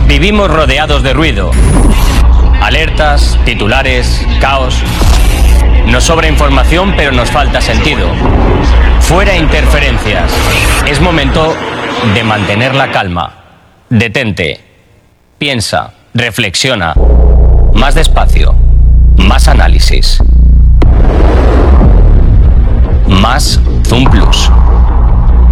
Vivimos rodeados de ruido. Alertas, titulares, caos. Nos sobra información, pero nos falta sentido. Fuera interferencias. Es momento de mantener la calma. Detente. Piensa. Reflexiona. Más despacio. Más análisis. Más Zoom Plus.